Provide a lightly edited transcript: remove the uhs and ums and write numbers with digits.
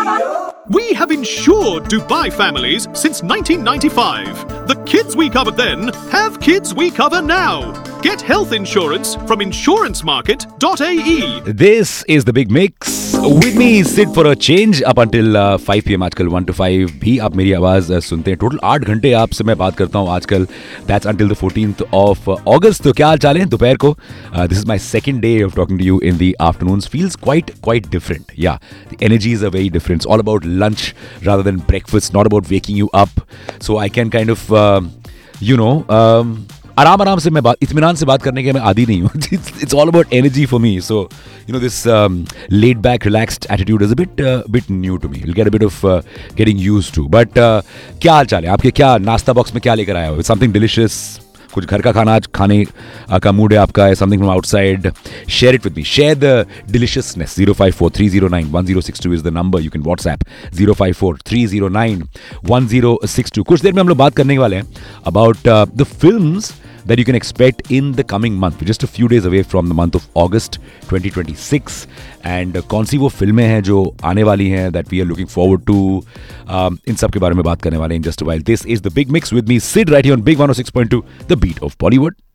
We have insured Dubai families since 1995. The kids we covered then have kids we cover now. Get health insurance from insurancemarket.ae. This is the big mix. With me, Sid for a change up until 5 PM आजकल 1 to 5 भी आप मेरी आवाज़ सुनते हैं. Total 8 घंटे आपसे मैं बात करता हूँ आजकल. That's until the 14th of August. तो क्या हाल चाल है दोपहर को? This is my second day of talking to you in the afternoons. Feels quite different. Yeah, the energies are very different. It's all about lunch rather than breakfast. Not about waking you up. So I can kind of, आराम से मैं इत्मीनान से बात करने के मैं आदी नहीं हूँ. It's all about energy for me. So, this laid back, relaxed attitude is a bit new to me. You'll get a bit of getting used to. But क्या हाल चाल है आपके? क्या नाश्ता बॉक्स में क्या लेकर आया हो? Something delicious? कुछ घर का खाना आज खाने का मूड है आपका? Something from outside? Share it with me. Share the deliciousness. 054-309-1062 is the number. You can WhatsApp 054-309-1062. कुछ देर में हम लोग बात करने वाले हैं about the films that you can expect in the coming month. We're just a few days away from the month of August 2026. And कौन सी वो फिल्में हैं जो आने वाली हैं that we are looking forward to. इन सब के बारे में बात करने वाले हैं in just a while. This is the Big Mix with me, Sid, right here on Big 106.2, the beat of Bollywood.